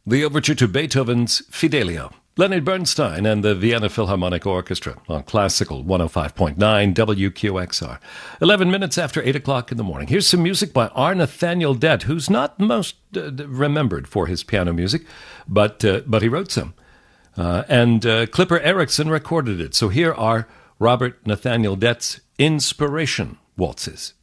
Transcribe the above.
The overture to Beethoven's Fidelio. Leonard Bernstein and the Vienna Philharmonic Orchestra on Classical 105.9 WQXR. 11 minutes after 8 o'clock in the morning. Here's some music by R. Nathaniel Dett, who's not most remembered for his piano music, but he wrote some. And Clipper Erickson recorded it. So here are Robert Nathaniel Dett's Inspiration Waltzes.